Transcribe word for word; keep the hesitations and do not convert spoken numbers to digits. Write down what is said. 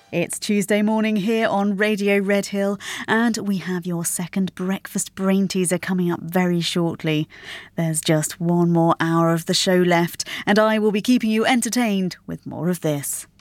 It's Tuesday morning here on Radio Redhill, and we have your second breakfast brain teaser coming up very shortly. There's just one more hour of the show left, and I will be keeping you entertained with more of this.